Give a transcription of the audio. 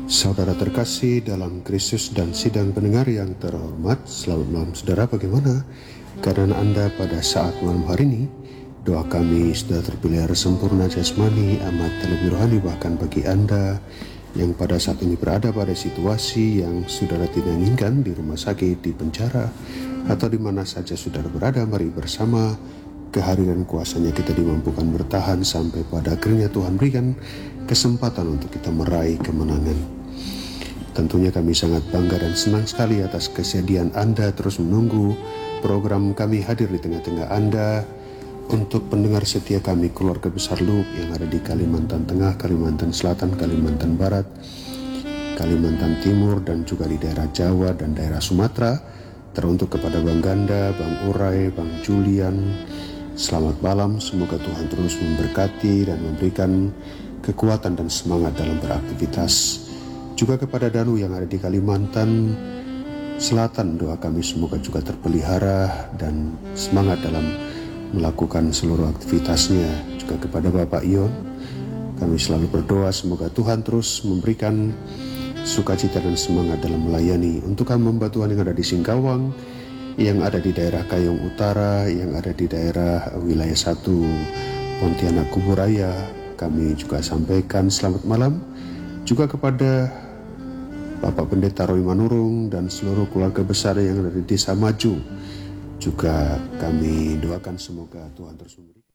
Saudara terkasih dalam Kristus dan sidang pendengar yang terhormat, selamat malam saudara. Bagaimana keadaan Anda pada saat malam hari ini? Doa kami sudah terpelihara sempurna jasmani, amat terlebih rohani. Bahkan bagi Anda yang pada saat ini berada pada situasi yang saudara tidak inginkan, di rumah sakit, di penjara, atau di mana saja saudara berada, mari bersama kehadiran kuasanya kita dimampukan bertahan sampai pada akhirnya Tuhan berikan kesempatan untuk kita meraih kemenangan. Tentunya kami sangat bangga dan senang sekali atas kesediaan Anda terus menunggu program kami hadir di tengah-tengah Anda. Untuk pendengar setia kami, keluarga besar Loop yang ada di Kalimantan Tengah, Kalimantan Selatan, Kalimantan Barat, Kalimantan Timur, dan juga di daerah Jawa dan daerah Sumatera. Teruntuk kepada Bang Ganda, Bang Urai, Bang Julian, selamat malam. Semoga Tuhan terus memberkati dan memberikan kekuatan dan semangat dalam beraktivitas. Juga kepada Danu yang ada di Kalimantan Selatan, doa kami semoga juga terpelihara dan semangat dalam melakukan seluruh aktivitasnya. Juga kepada Bapak Ion, kami selalu berdoa semoga Tuhan terus memberikan sukacita dan semangat dalam melayani. Untuk hamba Tuhan yang ada di Singkawang, yang ada di daerah Kayong Utara, yang ada di daerah wilayah 1 Pontianak Kuburaya, kami juga sampaikan selamat malam. Juga kepada Bapak Pendeta Roy Manurung dan seluruh keluarga besar yang ada di Desa Maju, juga kami doakan semoga Tuhan terus memberi